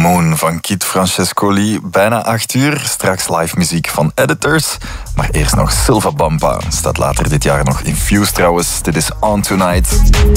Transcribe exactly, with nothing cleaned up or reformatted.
Moon van Kid Francescoli. Bijna acht uur. Straks live muziek van Editors. Maar eerst nog Silva Bampa. Staat later dit jaar nog in Fuse trouwens. Dit is On Tonight.